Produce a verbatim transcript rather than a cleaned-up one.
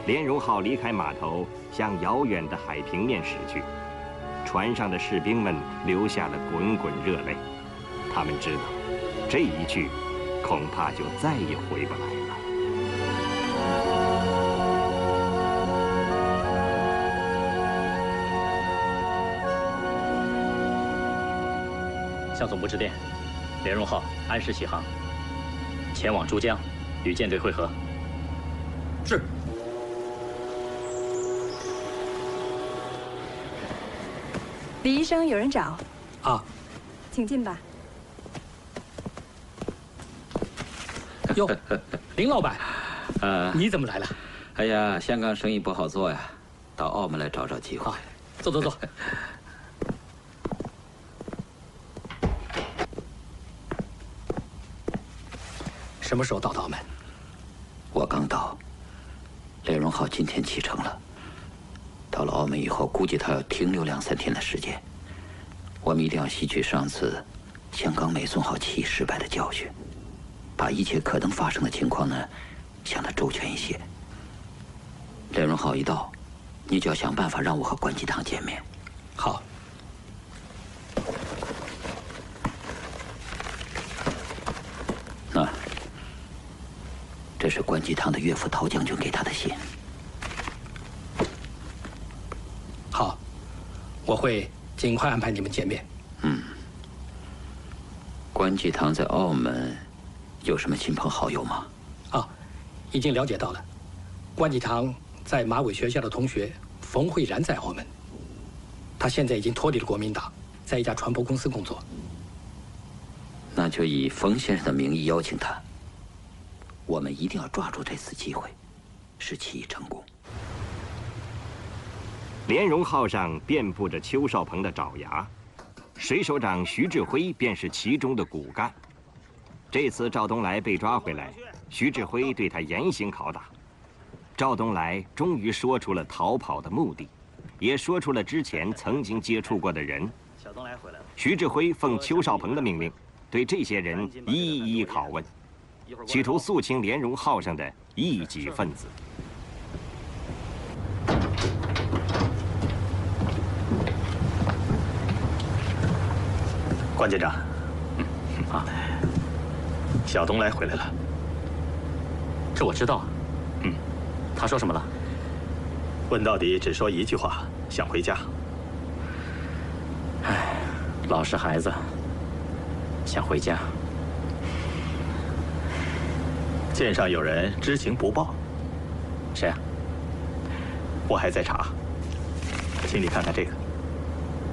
莲蓉号离开码头，向遥远的海平面驶去。船上的士兵们流下了滚滚热泪，他们知道，这一去，恐怕就再也回不来了。 向总部致电，莲蓉号按时起航，前往珠江，与舰队会合。 是。 李医生，有人找。 啊， 请进吧。 哟，林老板， 呃， 你怎么来了？ 哎呀，香港生意不好做呀，到澳门来找找机会。 啊，坐坐坐。什么时候到的澳门？ 我刚到。莲蓉号今天启程了。到了澳门以后，估计他要停留两三天的时间。我们一定要吸取上次香港美宋号起义失败的教训，把一切可能发生的情况呢，想得周全一些。莲蓉号一到，你就要想办法让我和关继堂见面。 好。 那，这是关继堂的岳父陶将军给他的信。 好，我会尽快安排你们见面。 嗯。关继堂在澳门有什么亲朋好友吗？ 啊，已经了解到了。关继堂在马尾学校的同学冯慧然在澳门，他现在已经脱离了国民党，在一家船舶公司工作。 那就以冯先生的名义邀请他。我们一定要抓住这次机会，使起义成功。 莲蓉号上遍布着邱少鹏的爪牙，水手长徐志辉便是其中的骨干。这次赵东来被抓回来，徐志辉对他严刑拷打。赵东来终于说出了逃跑的目的，也说出了之前曾经接触过的人。 小东来回来了。 徐志辉奉邱少鹏的命令，对这些人一一拷问，企图肃清莲蓉号上的异己分子。 关舰长，嗯啊，小东来回来了。这我知道。嗯，他说什么了？问到底只说一句话，想回家。唉，老实孩子，想回家。舰上有人知情不报。谁啊？我还在查，请你看看这个。